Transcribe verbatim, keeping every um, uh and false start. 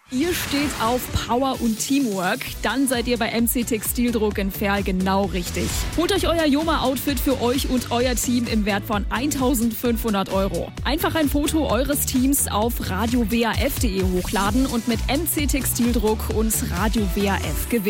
Ihr steht auf Power und Teamwork, dann seid ihr bei M C Textildruck in Verl genau richtig. Holt euch euer Joma-Outfit für euch und euer Team im Wert von eintausendfünfhundert Euro. Einfach ein Foto eures Teams auf radio w a f punkt de hochladen und mit M C Textildruck und Radio W A F gewinnen.